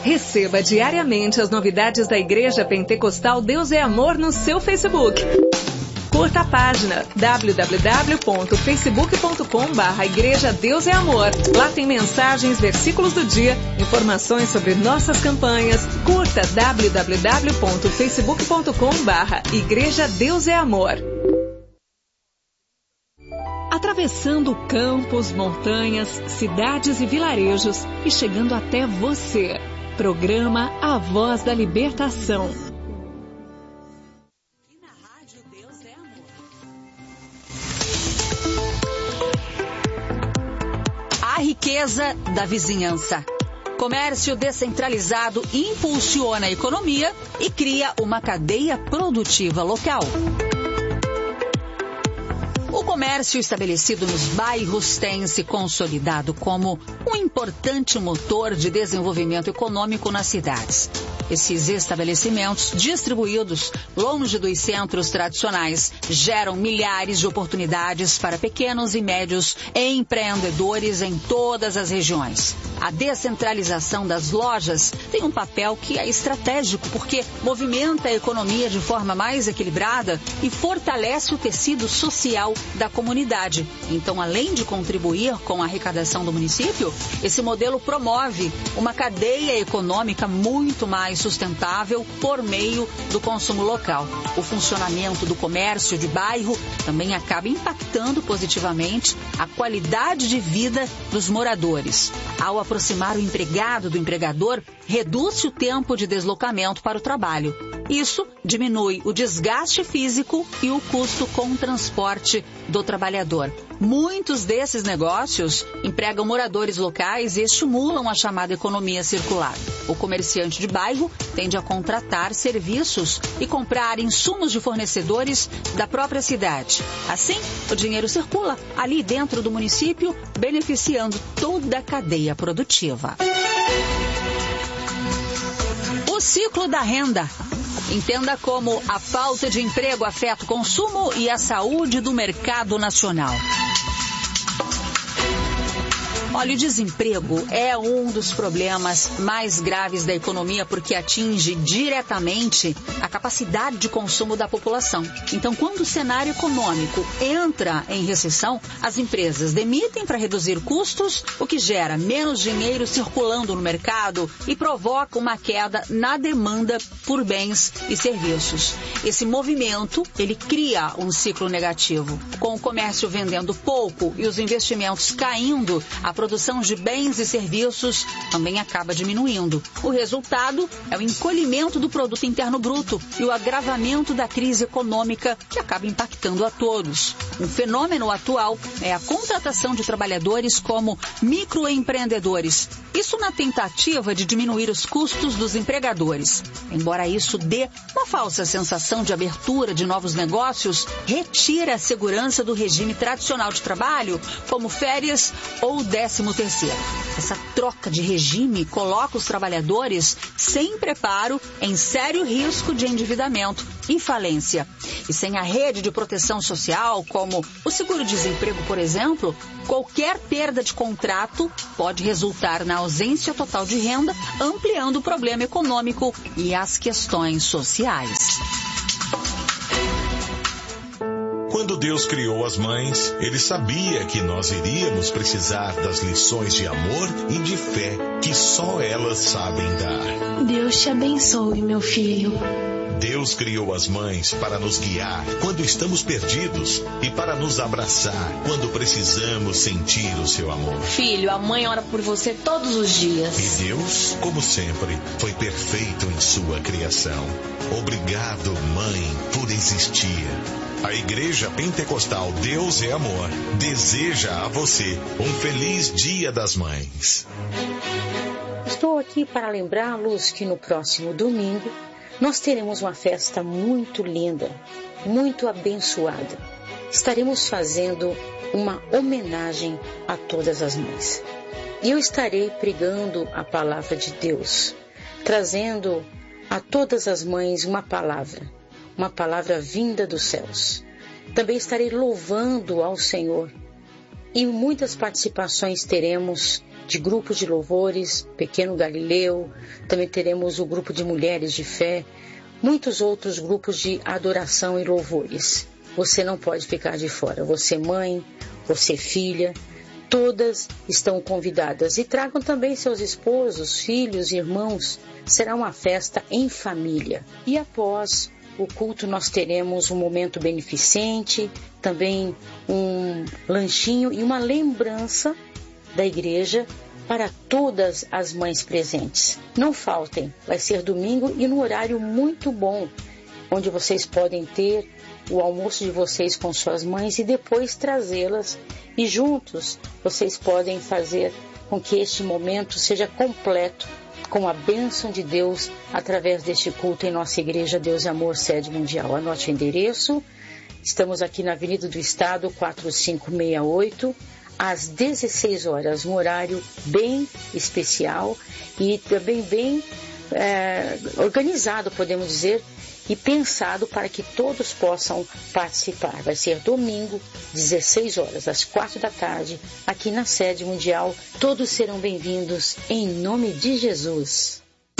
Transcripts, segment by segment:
Receba diariamente as novidades da Igreja Pentecostal Deus é Amor no seu Facebook. Curta a página www.facebook.com/Igreja Deus é Amor. Lá tem mensagens, versículos do dia, informações sobre nossas campanhas. Curta www.facebook.com/Igreja Deus é Amor. Atravessando campos, montanhas, cidades e vilarejos e chegando até você. Programa A Voz da Libertação. A riqueza da vizinhança. Comércio descentralizado impulsiona a economia e cria uma cadeia produtiva local. O comércio estabelecido nos bairros tem se consolidado como um importante motor de desenvolvimento econômico nas cidades. Esses estabelecimentos, distribuídos longe dos centros tradicionais, geram milhares de oportunidades para pequenos e médios empreendedores em todas as regiões. A descentralização das lojas tem um papel que é estratégico, porque movimenta a economia de forma mais equilibrada e fortalece o tecido social da comunidade. Então, além de contribuir com a arrecadação do município, esse modelo promove uma cadeia econômica muito mais sustentável por meio do consumo local. O funcionamento do comércio de bairro também acaba impactando positivamente a qualidade de vida dos moradores. Ao aproximar o empregado do empregador, reduz-se o tempo de deslocamento para o trabalho. Isso diminui o desgaste físico e o custo com o transporte do trabalhador. Muitos desses negócios empregam moradores locais e estimulam a chamada economia circular. O comerciante de bairro tende a contratar serviços e comprar insumos de fornecedores da própria cidade. Assim, o dinheiro circula ali dentro do município, beneficiando toda a cadeia produtiva. O ciclo da renda. Entenda como a falta de emprego afeta o consumo e a saúde do mercado nacional. Olha, o desemprego é um dos problemas mais graves da economia porque atinge diretamente a capacidade de consumo da população. Então, quando o cenário econômico entra em recessão, as empresas demitem para reduzir custos, o que gera menos dinheiro circulando no mercado e provoca uma queda na demanda por bens e serviços. Esse movimento, ele cria um ciclo negativo. Com o comércio vendendo pouco e os investimentos caindo, a produção de bens e serviços também acaba diminuindo. O resultado é o encolhimento do produto interno bruto e o agravamento da crise econômica que acaba impactando a todos. Um fenômeno atual é a contratação de trabalhadores como microempreendedores. Isso na tentativa de diminuir os custos dos empregadores. Embora isso dê uma falsa sensação de abertura de novos negócios, retira a segurança do regime tradicional de trabalho, como férias ou 13º. Essa troca de regime coloca os trabalhadores sem preparo em sério risco de endividamento e falência. E sem a rede de proteção social, como o seguro-desemprego, por exemplo, qualquer perda de contrato pode resultar na ausência total de renda, ampliando o problema econômico e as questões sociais. Quando Deus criou as mães, Ele sabia que nós iríamos precisar das lições de amor e de fé que só elas sabem dar. Deus te abençoe, meu filho. Deus criou as mães para nos guiar quando estamos perdidos e para nos abraçar quando precisamos sentir o seu amor. Filho, a mãe ora por você todos os dias. E Deus, como sempre, foi perfeito em sua criação. Obrigado, mãe, por existir. A Igreja Pentecostal Deus é Amor deseja a você um feliz Dia das Mães. Estou aqui para lembrá-los que no próximo domingo nós teremos uma festa muito linda, muito abençoada. Estaremos fazendo uma homenagem a todas as mães. E eu estarei pregando a palavra de Deus, trazendo a todas as mães uma palavra vinda dos céus. Também estarei louvando ao Senhor e muitas participações teremos de grupos de louvores, Pequeno Galileu, também teremos o grupo de mulheres de fé, muitos outros grupos de adoração e louvores. Você não pode ficar de fora. Você mãe, você filha, todas estão convidadas. E tragam também seus esposos, filhos, irmãos. Será uma festa em família. E após o culto nós teremos um momento beneficente, também um lanchinho e uma lembrança da igreja para todas as mães presentes. Não faltem, vai ser domingo e num horário muito bom, onde vocês podem ter o almoço de vocês com suas mães e depois trazê-las, e juntos vocês podem fazer com que este momento seja completo com a bênção de Deus através deste culto em nossa igreja Deus e Amor Sede Mundial. Anote o endereço. Estamos aqui na Avenida do Estado 4568, às 16 horas, um horário bem especial e também bem organizado, podemos dizer, e pensado para que todos possam participar. Vai ser domingo, 16 horas, às 4 da tarde, aqui na Sede Mundial. Todos serão bem-vindos em nome de Jesus.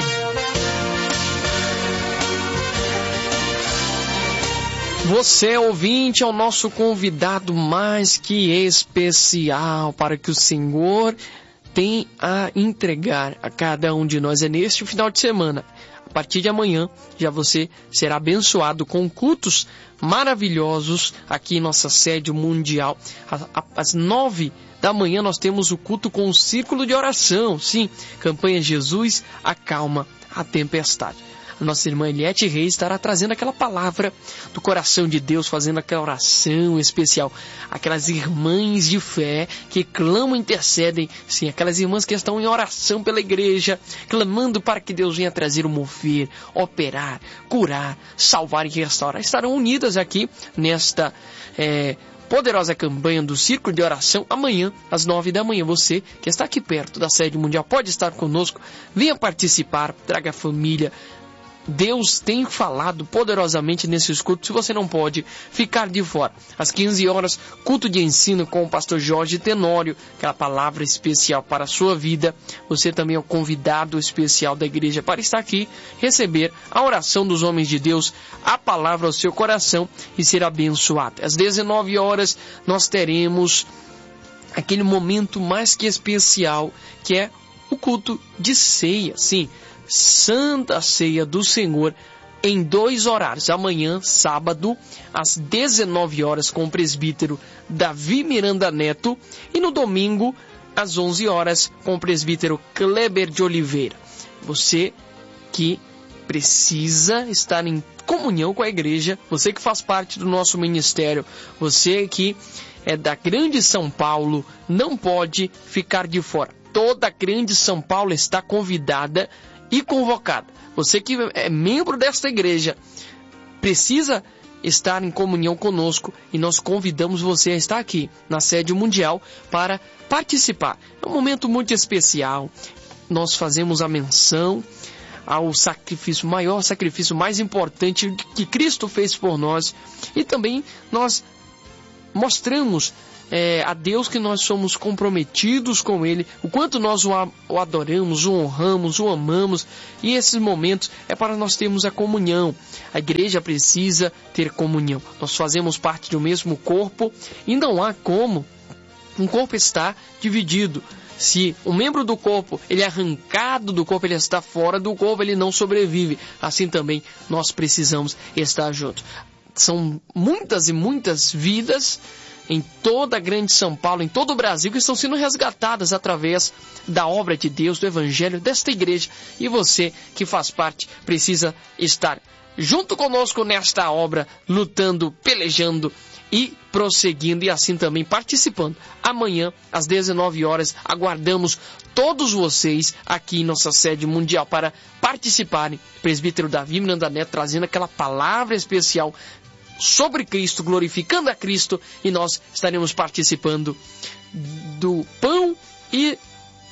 Você, ouvinte, é o nosso convidado mais que especial para que o Senhor tem a entregar a cada um de nós. É neste final de semana. A partir de amanhã, já você será abençoado com cultos maravilhosos aqui em nossa sede mundial. Às 9 da manhã nós temos o culto com o círculo de oração. Sim, campanha Jesus acalma a tempestade. A nossa irmã Eliette Reis estará trazendo aquela palavra do coração de Deus, fazendo aquela oração especial. Aquelas irmãs de fé que clamam e intercedem. Sim, aquelas irmãs que estão em oração pela igreja, clamando para que Deus venha trazer o mover, operar, curar, salvar e restaurar. Estarão unidas aqui nesta poderosa campanha do Círculo de Oração, amanhã, às 9 da manhã. Você que está aqui perto da Sede Mundial pode estar conosco, venha participar, traga a família. Deus tem falado poderosamente nesses cultos, você não pode ficar de fora. Às 15 horas, culto de ensino com o pastor Jorge Tenório, aquela palavra especial para a sua vida. Você também é o convidado especial da igreja para estar aqui, receber a oração dos homens de Deus, a palavra ao seu coração e ser abençoado. Às 19 horas, nós teremos aquele momento mais que especial, que é o culto de ceia. Sim, Santa Ceia do Senhor em 2 horários. Amanhã, sábado, às 19 horas com o presbítero Davi Miranda Neto, e no domingo, às 11 horas com o presbítero Kleber de Oliveira. Você que precisa estar em comunhão com a igreja, você que faz parte do nosso ministério, você que é da Grande São Paulo, não pode ficar de fora. Toda a Grande São Paulo está convidada e convocada. Você que é membro desta igreja precisa estar em comunhão conosco e nós convidamos você a estar aqui na Sede Mundial para participar. É um momento muito especial. Nós fazemos a menção ao sacrifício, maior sacrifício, mais importante que Cristo fez por nós, e também nós mostramos a Deus que nós somos comprometidos com Ele, o quanto nós o adoramos, o honramos, o amamos, e esses momentos é para nós termos a comunhão. A igreja precisa ter comunhão. Nós fazemos parte do mesmo corpo e não há como um corpo estar dividido. Se um membro do corpo ele é arrancado do corpo, ele está fora do corpo, ele não sobrevive. Assim também nós precisamos estar juntos. São muitas e muitas vidas em toda a Grande São Paulo, em todo o Brasil, que estão sendo resgatadas através da obra de Deus, do Evangelho, desta igreja. E você que faz parte precisa estar junto conosco nesta obra, lutando, pelejando e prosseguindo, e assim também participando. Amanhã, às 19 horas, aguardamos todos vocês aqui em nossa Sede Mundial para participarem. Presbítero Davi Miranda Neto trazendo aquela palavra especial sobre Cristo, glorificando a Cristo, e nós estaremos participando do pão e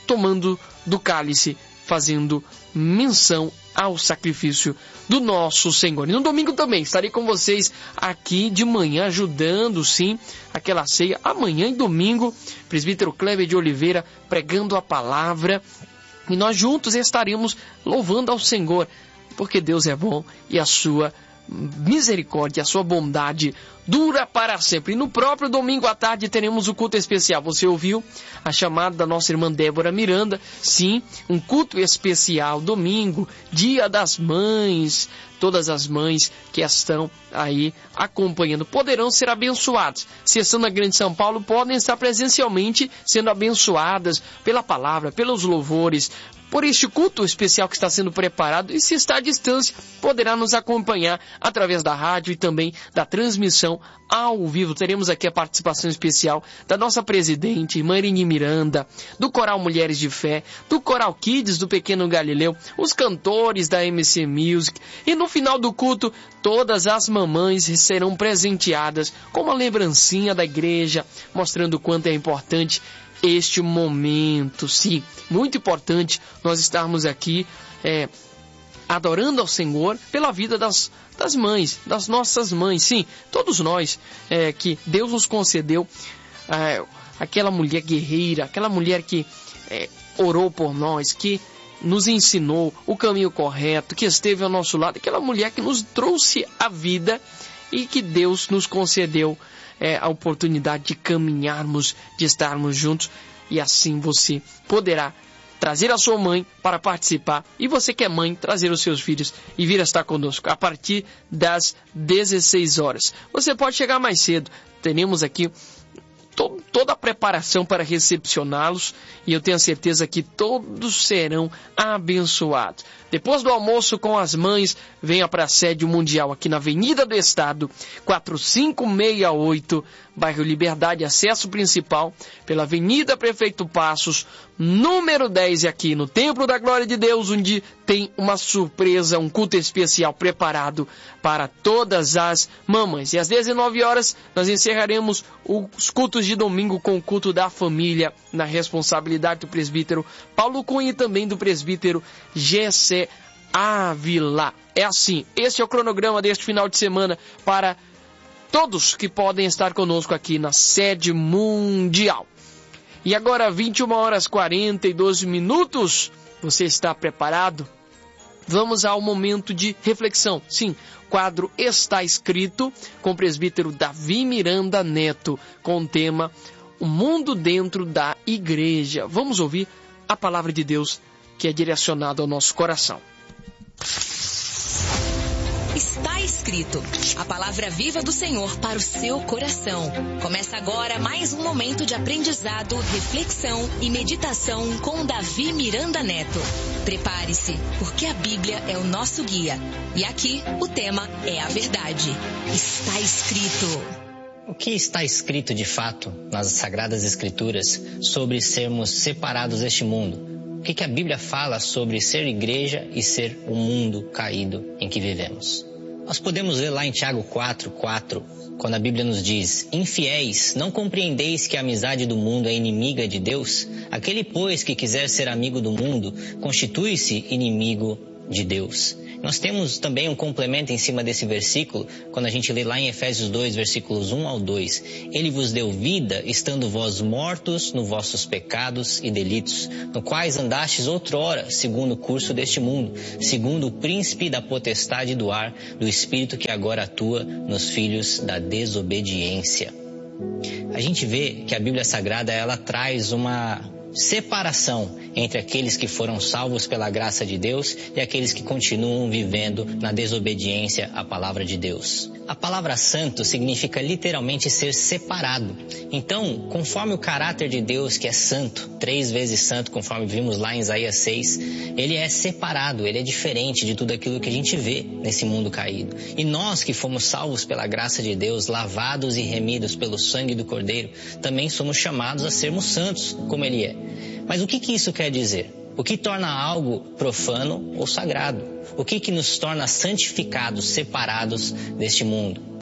tomando do cálice, fazendo menção ao sacrifício do nosso Senhor. E no domingo também estarei com vocês aqui de manhã, ajudando sim aquela ceia. Amanhã e domingo, presbítero Cleber de Oliveira pregando a palavra, e nós juntos estaremos louvando ao Senhor, porque Deus é bom e a sua misericórdia, a sua bondade dura para sempre. E no próprio domingo à tarde teremos o culto especial. Você ouviu a chamada da nossa irmã Débora Miranda? Sim, um culto especial, domingo, Dia das Mães. Todas as mães que estão aí acompanhando poderão ser abençoadas. Se estão na Grande São Paulo, podem estar presencialmente sendo abençoadas pela palavra, pelos louvores, por este culto especial que está sendo preparado. E se está à distância, poderá nos acompanhar através da rádio e também da transmissão ao vivo. Teremos aqui a participação especial da nossa presidente, irmã Irini Miranda, do Coral Mulheres de Fé, do Coral Kids do Pequeno Galileu, os cantores da MC Music. E no final do culto, todas as mamães serão presenteadas com uma lembrancinha da igreja, mostrando o quanto é importante este momento. Sim, muito importante nós estarmos aqui adorando ao Senhor pela vida das mães, das nossas mães. Sim, todos nós que Deus nos concedeu, aquela mulher guerreira, aquela mulher que orou por nós, que nos ensinou o caminho correto, que esteve ao nosso lado, aquela mulher que nos trouxe a vida e que Deus nos concedeu a oportunidade de caminharmos, de estarmos juntos. E assim você poderá trazer a sua mãe para participar, e você que é mãe, trazer os seus filhos e vir estar conosco a partir das 16 horas. Você pode chegar mais cedo, teremos aqui toda a preparação para recepcioná-los, e eu tenho a certeza que todos serão abençoados. Depois do almoço com as mães, venha para a sede mundial aqui na Avenida do Estado, 4568, bairro Liberdade, acesso principal pela Avenida Prefeito Passos, número 10, aqui no Templo da Glória de Deus, onde tem uma surpresa, um culto especial preparado para todas as mamães. E às 19 horas nós encerraremos os cultos de domingo com o culto da família, na responsabilidade do presbítero Paulo Cunha e também do presbítero Gessé Ávila. É assim, esse é o cronograma deste final de semana para todos que podem estar conosco aqui na sede mundial. E agora 21 horas 42 minutos, você está preparado? Vamos ao momento de reflexão. Sim, quadro Está Escrito, com o presbítero Davi Miranda Neto, com o tema O Mundo Dentro da Igreja. Vamos ouvir a palavra de Deus que é direcionada ao nosso coração. Está escrito, a palavra viva do Senhor para o seu coração. Começa agora mais um momento de aprendizado, reflexão e meditação com Davi Miranda Neto. Prepare-se, porque a Bíblia é o nosso guia. E aqui o tema é a verdade. Está escrito. O que está escrito de fato nas Sagradas Escrituras sobre sermos separados deste mundo? O que a Bíblia fala sobre ser igreja e ser o mundo caído em que vivemos? Nós podemos ler lá em Tiago 4:4, quando a Bíblia nos diz: Infiéis, não compreendeis que a amizade do mundo é inimiga de Deus? Aquele, pois, que quiser ser amigo do mundo, constitui-se inimigo de Deus. Nós temos também um complemento em cima desse versículo, quando a gente lê lá em Efésios 2, versículos 1 ao 2. Ele vos deu vida, estando vós mortos nos vossos pecados e delitos, no quais andastes outrora, segundo o curso deste mundo, segundo o príncipe da potestade do ar, do espírito que agora atua nos filhos da desobediência. A gente vê que a Bíblia Sagrada, ela traz uma separação entre aqueles que foram salvos pela graça de Deus e aqueles que continuam vivendo na desobediência à palavra de Deus. A palavra santo significa literalmente ser separado. Então, conforme o caráter de Deus, que é santo, 3 vezes santo, conforme vimos lá em Isaías 6, ele é separado, ele é diferente de tudo aquilo que a gente vê nesse mundo caído. E nós que fomos salvos pela graça de Deus, lavados e remidos pelo sangue do Cordeiro, também somos chamados a sermos santos, como ele é. Mas o que isso quer dizer? O que torna algo profano ou sagrado? O que nos torna santificados, separados deste mundo?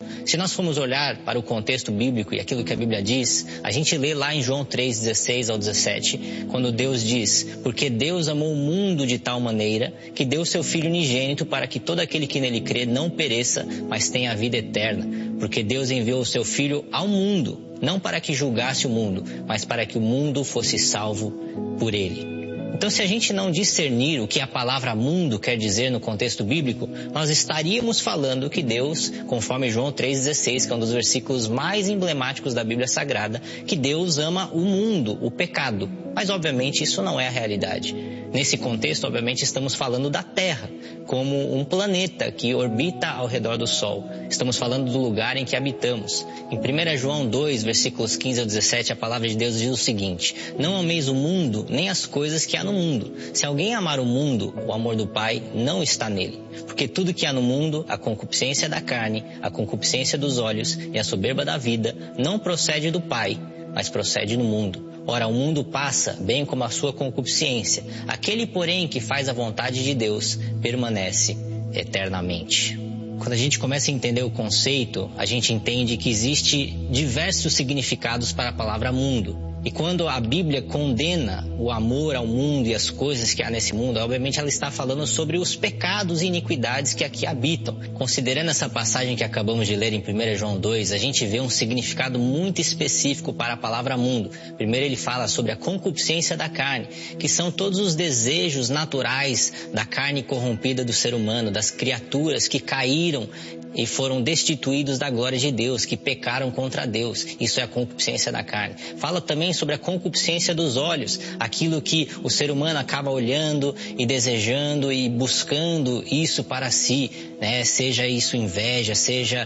Se nós formos olhar para o contexto bíblico e aquilo que a Bíblia diz, a gente lê lá em João 3, 16 ao 17, quando Deus diz: porque Deus amou o mundo de tal maneira que deu seu Filho unigênito para que todo aquele que nele crê não pereça, mas tenha a vida eterna. Porque Deus enviou o seu Filho ao mundo, não para que julgasse o mundo, mas para que o mundo fosse salvo por ele. Então, se a gente não discernir o que a palavra mundo quer dizer no contexto bíblico, nós estaríamos falando que Deus, conforme João 3,16, que é um dos versículos mais emblemáticos da Bíblia Sagrada, que Deus ama o mundo, o pecado. Mas, obviamente, isso não é a realidade. Nesse contexto, obviamente, estamos falando da Terra, como um planeta que orbita ao redor do Sol. Estamos falando do lugar em que habitamos. Em 1 João 2, versículos 15 ao 17, a palavra de Deus diz o seguinte: não ameis o mundo, nem as coisas que há no mundo. Se alguém amar o mundo, o amor do Pai não está nele. Porque tudo que há no mundo, a concupiscência da carne, a concupiscência dos olhos e a soberba da vida, não procede do Pai, mas procede do mundo. Ora, o mundo passa, bem como a sua concupiscência. Aquele, porém, que faz a vontade de Deus, permanece eternamente. Quando a gente começa a entender o conceito, a gente entende que existe diversos significados para a palavra mundo. E quando a Bíblia condena o amor ao mundo e as coisas que há nesse mundo, obviamente ela está falando sobre os pecados e iniquidades que aqui habitam. Considerando essa passagem que acabamos de ler em 1 João 2, a gente vê um significado muito específico para a palavra mundo. Primeiro ele fala sobre a concupiscência da carne, que são todos os desejos naturais da carne corrompida do ser humano, das criaturas que caíram e foram destituídos da glória de Deus, que pecaram contra Deus. Isso é a concupiscência da carne. Fala também sobre a concupiscência dos olhos, aquilo que o ser humano acaba olhando e desejando e buscando isso para si, né? Seja isso inveja, seja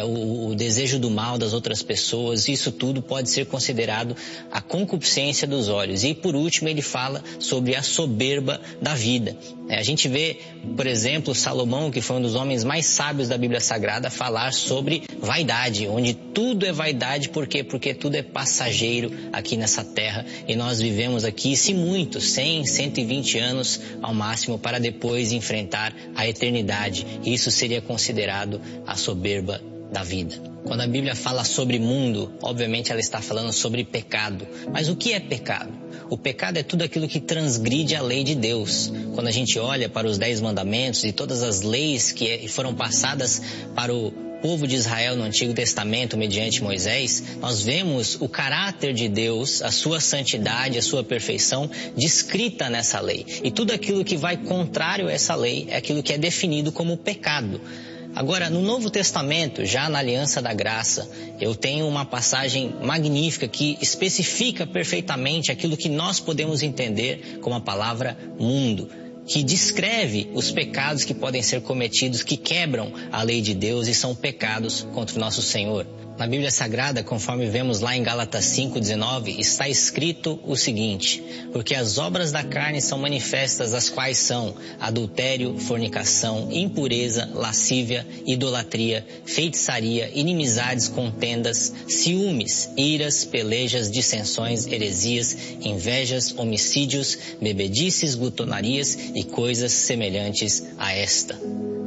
o desejo do mal das outras pessoas. Isso tudo pode ser considerado a concupiscência dos olhos. E por último ele fala sobre a soberba da vida. A gente vê, por exemplo, Salomão, que foi um dos homens mais sábios da Bíblia Sagrada, falar sobre vaidade, onde tudo é vaidade. Por quê? Porque tudo é passageiro aqui nessa terra e nós vivemos aqui, se muito, 100, 120 anos ao máximo, para depois enfrentar a eternidade. Isso seria considerado a soberba da vida. Quando a Bíblia fala sobre mundo, obviamente ela está falando sobre pecado. Mas o que é pecado? O pecado é tudo aquilo que transgride a lei de Deus. Quando a gente olha para os 10 mandamentos e todas as leis que foram passadas para o povo de Israel no Antigo Testamento mediante Moisés, nós vemos o caráter de Deus, a sua santidade, a sua perfeição descrita nessa lei. E tudo aquilo que vai contrário a essa lei é aquilo que é definido como pecado. Agora, no Novo Testamento, já na Aliança da Graça, eu tenho uma passagem magnífica que especifica perfeitamente aquilo que nós podemos entender como a palavra mundo, que descreve os pecados que podem ser cometidos, que quebram a lei de Deus e são pecados contra o nosso Senhor. Na Bíblia Sagrada, conforme vemos lá em Gálatas 5,19, está escrito o seguinte: porque as obras da carne são manifestas, as quais são adultério, fornicação, impureza, lascívia, idolatria, feitiçaria, inimizades, contendas, ciúmes, iras, pelejas, dissensões, heresias, invejas, homicídios, bebedices, glutonarias e coisas semelhantes a esta.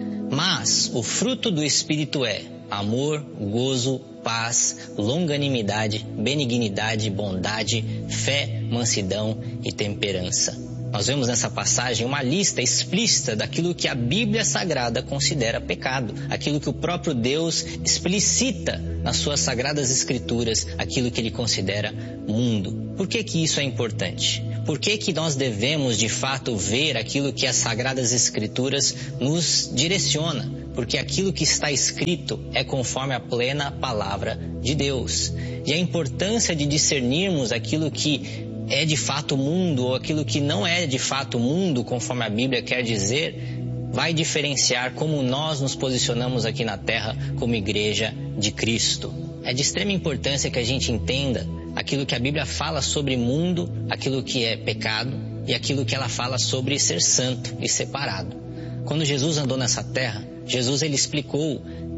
Mas o fruto do Espírito é amor, gozo, paz, longanimidade, benignidade, bondade, fé, mansidão e temperança. Nós vemos nessa passagem uma lista explícita daquilo que a Bíblia Sagrada considera pecado, aquilo que o próprio Deus explicita nas suas Sagradas Escrituras, aquilo que ele considera mundo. Por que que isso é importante? Por que que nós devemos de fato ver aquilo que as Sagradas Escrituras nos direciona? Porque aquilo que está escrito é conforme a plena palavra de Deus. E a importância de discernirmos aquilo que é de fato mundo ou aquilo que não é de fato mundo, conforme a Bíblia quer dizer, vai diferenciar como nós nos posicionamos aqui na Terra como igreja de Cristo. É de extrema importância que a gente entenda aquilo que a Bíblia fala sobre mundo, aquilo que é pecado e aquilo que ela fala sobre ser santo e separado. Quando Jesus andou nessa terra, Jesus ele explicou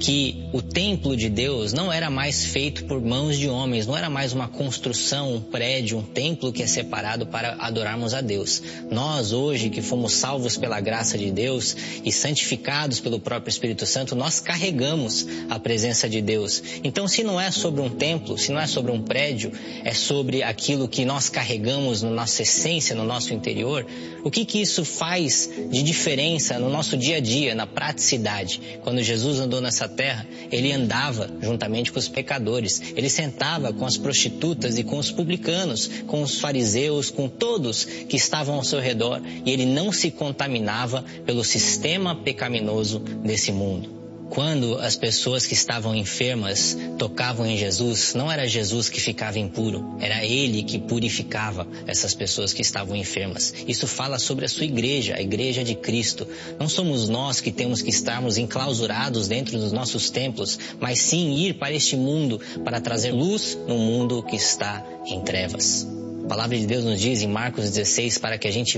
que o templo de Deus não era mais feito por mãos de homens, não era mais uma construção, um prédio, um templo que é separado para adorarmos a Deus. Nós hoje que fomos salvos pela graça de Deus e santificados pelo próprio Espírito Santo, nós carregamos a presença de Deus. Então, se não é sobre um templo, se não é sobre um prédio, é sobre aquilo que nós carregamos na nossa essência, no nosso interior, o que isso faz de diferença no nosso dia a dia, na praticidade? Quando Jesus andou nessa terra, ele andava juntamente com os pecadores, ele sentava com as prostitutas e com os publicanos, com os fariseus, com todos que estavam ao seu redor, e ele não se contaminava pelo sistema pecaminoso desse mundo. Quando as pessoas que estavam enfermas tocavam em Jesus, não era Jesus que ficava impuro, era Ele que purificava essas pessoas que estavam enfermas. Isso fala sobre a sua igreja, a igreja de Cristo. Não somos nós que temos que estarmos enclausurados dentro dos nossos templos, mas sim ir para este mundo para trazer luz no mundo que está em trevas. A palavra de Deus nos diz em Marcos 16 para que a gente